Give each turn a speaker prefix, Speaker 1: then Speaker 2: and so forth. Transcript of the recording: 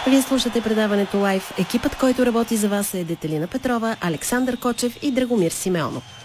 Speaker 1: Вие слушате предаването Лайв. Екипът, който работи за вас, е Детелина Петрова, Александър Кочев и Драгомир Симеонов.